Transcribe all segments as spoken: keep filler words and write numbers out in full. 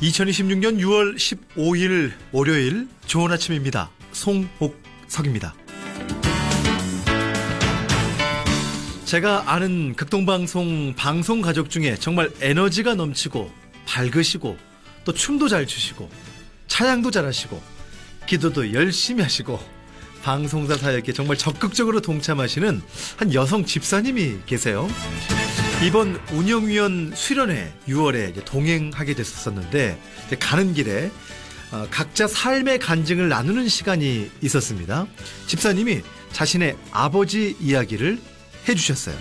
이천이십육 년 유월 십오일 월요일 좋은 아침입니다. 송옥석입니다. 제가 아는 극동방송 방송 가족 중에 정말 에너지가 넘치고 밝으시고 또 춤도 잘 추시고 찬양도 잘하시고 기도도 열심히 하시고 방송사 사역에 정말 적극적으로 동참하시는 한 여성 집사님이 계세요. 이번 운영위원 수련회 유월에 동행하게 됐었는데 가는 길에 각자 삶의 간증을 나누는 시간이 있었습니다. 집사님이 자신의 아버지 이야기를 해주셨어요.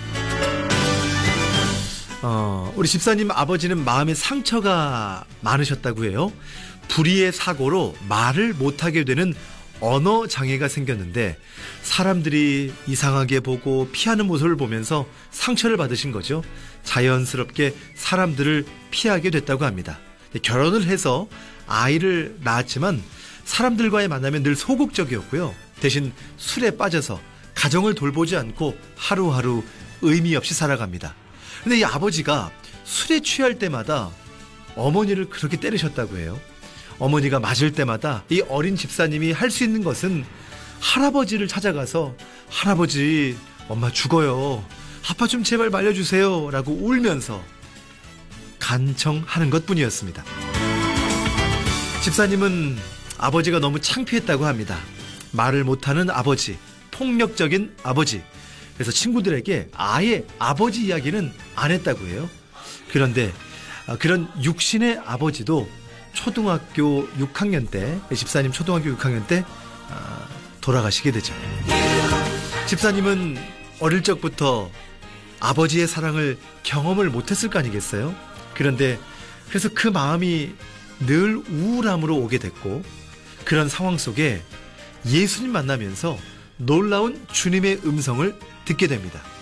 어, 우리 집사님 아버지는 마음에 상처가 많으셨다고 해요. 불의의 사고로 말을 못하게 되는 언어 장애가 생겼는데 사람들이 이상하게 보고 피하는 모습을 보면서 상처를 받으신 거죠. 자연스럽게 사람들을 피하게 됐다고 합니다. 결혼을 해서 아이를 낳았지만 사람들과의 만남은 늘 소극적이었고요. 대신 술에 빠져서 가정을 돌보지 않고 하루하루 의미 없이 살아갑니다. 근데 이 아버지가 술에 취할 때마다 어머니를 그렇게 때리셨다고 해요. 어머니가 맞을 때마다 이 어린 집사님이 할 수 있는 것은 할아버지를 찾아가서 할아버지 엄마 죽어요. 아빠 좀 제발 말려주세요 라고 울면서 간청하는 것뿐이었습니다. 집사님은 아버지가 너무 창피했다고 합니다. 말을 못하는 아버지, 폭력적인 아버지. 그래서 친구들에게 아예 아버지 이야기는 안 했다고 해요. 그런데 그런 육신의 아버지도 초등학교 육 학년 때, 집사님 초등학교 육 학년 때 돌아가시게 되죠. 집사님은 어릴 적부터 아버지의 사랑을 경험을 못했을 거 아니겠어요? 그런데 그래서 그 마음이 늘 우울함으로 오게 됐고, 그런 상황 속에 예수님 만나면서 놀라운 주님의 음성을 듣게 됩니다.